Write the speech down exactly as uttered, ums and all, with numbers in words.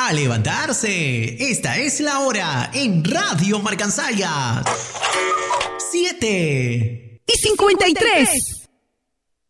A levantarse. Esta es la hora en Radio Marcansaya. Siete. Y cincuenta y tres.